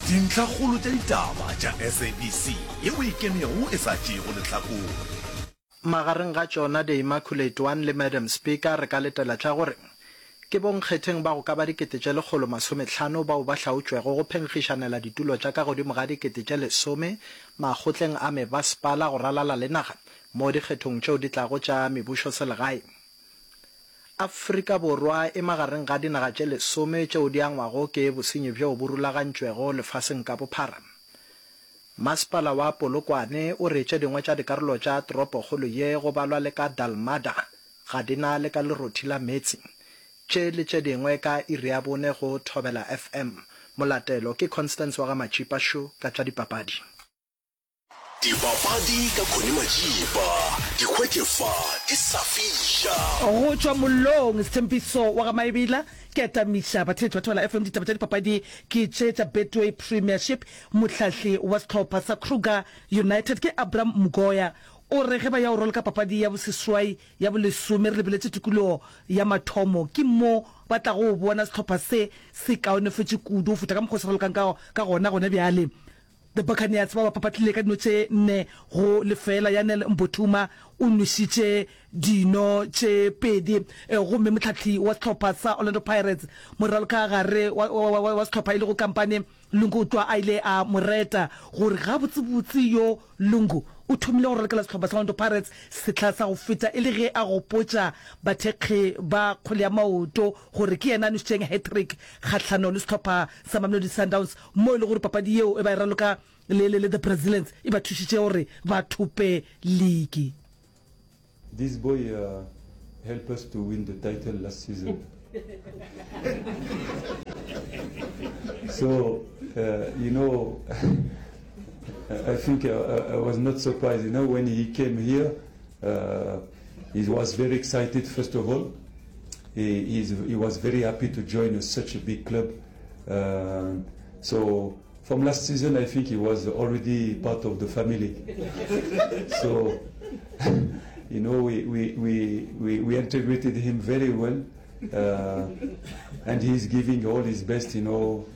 dintlhakgolo tša ditaba tša SABC yeo e kemego e sa tšego lehlakore. Magareng ga tšona The Immaculate One le Madam Speaker re ka letela tša gore ke bonkgetheng ba go ka ba 150 bao ba hlaotšwego go phenkgišanela ditulo tša ka godimo ga 1010 makgotleng a mebasepala go ralala le naga mo dikgethong tšeo di tlago tša mebušo selegae. Afrika Borwa e magareng ga dinaga tše 10 tšeo di angwago ke bosenyi bjeo bo rulagantšwego lefaseng ka bophara. Masepala wa Polokwane o retše dingwe tša dikarolo tša toropokgolo ye go balwa le ka Dalmada ga dina le ka lerothi la metsi tše le tše dingwe ka iri ya bone go Thobela FM. Molatelo ke Constance wa ga Machipa Show ka tša dipapadi. Dipapadi ka Khoni Machipa dikgwetlefa di sa fihla go tšwa mollong Sethembiso wa ga Maebila ke atamiša batheletši ba Thobela FM ditaba tša dipapadi ke tše tša Betway Premiership. Mohlahli wa sehlopha sa Kruger United ke Abraham Mgoya o re ge ba ya o rola ka papadi ya boseswai ya bolesome re lebeletse tikologo ya mathomo ke mo ba tla go bona sehlopha se kaonefetše kudu o feta ka mokgwa se rolokang ka gona bjale. The Buccaneers ba papatlile ka dino tše 4 go lefela ya Nel Mbothuma o nwešitše dino tše 2 gomme mohlahli wa sehlopha sa Orlando Pirates moralo ka gare wa sehlopha ile go kampane Lungu twa a ile a moreta gore ga botsebotse yo Lungu o thomile go rekela sehlopha sa Orlando Pirates setla sa go feta ile ge a go potša bathekge ba kgole ya maoto gore ke yena a nwešitšeng hat-trick kgahlano le sehlopha sa Mamelodi Sundowns mo ile gore papadi yeo e ba e raloka le the Brazilians e ba thušitše gore ba thupe league. This boy helped us to win the title last season. So, I think I was not surprised. When he came here, he was very excited, first of all. He was very happy to join such a big club. So, from last season, I think he was already part of the family. So, we integrated him very well. And he's giving all his best, I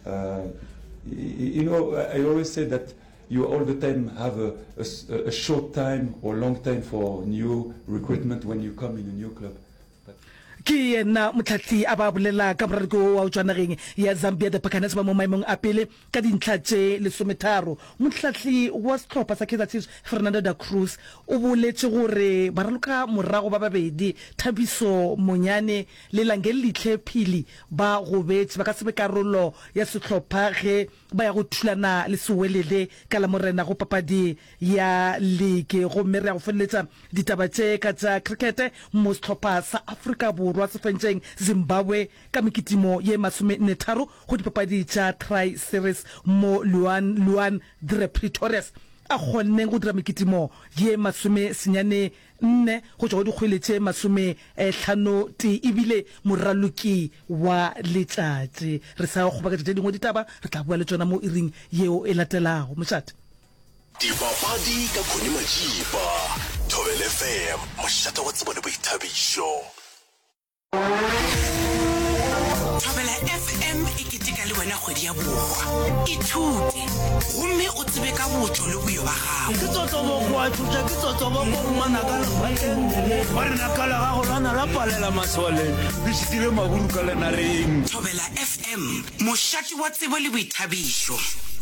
always say that you all the time have a short time or long time for new recruitment when you come in a new club. Ke yena motlhatli a ba bolela ka borareko wa tšwanageng ya Zambia the Buccaneers ba mo maemong a pele ka dintlha tše 13. Motlhatli wa sehlopha sa Kaizer Chiefs Fernando da Cruz o boletše gore ba raloka morago ba babedi Thabiso Monyane le Langeli Phili ba go betše ba ka sebe karolo ya sehlopha ge ba ya go thulana le Sewelele ka la morena go papadi ya league go mme re ya go feleletša ditaba tše ka tša cricket mo sehlopha sa Afrika Borwa se fentšeng Zimbabwe ka mekitimo ye 43 go dipapadi tša Tri Series mo Luan the Pretorius a kgonneng go dira mekitimo ye 94 go tšwa go dikgwele tše 50 ebile moraloki wa letšatši re sa go baketša tše dingwe ditaba re tla bua le tšona mo iring yeo e latelago mošate. Dipapadi ka Khoni Machipa Thobela FM mošate wa tsebo le boithabišo. Thobela FM e keteka le wena kgwedi ya borwa ithute gomme o tsebe ka botšo le boyo ba gago ke tsotsobo go a thuša ke tsotsobo go manakala ba re nakala ga go lana la palela masole le šitile maburu ka lenareng. Thobela FM mošate wa tsebo le boithabišo.